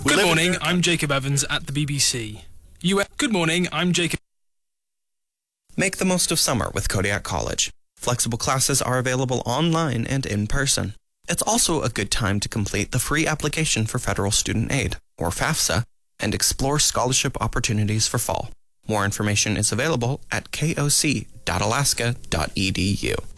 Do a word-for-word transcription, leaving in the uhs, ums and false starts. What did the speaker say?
Good morning, I'm Jacob Evans at the B B C. U S Good morning, I'm Jacob. Make the most of summer with Kodiak College. Flexible classes are available online and in person. It's also a good time to complete the free application for Federal Student Aid, or FAFSA, and explore scholarship opportunities for fall. More information is available at k o c dot alaska dot e d u.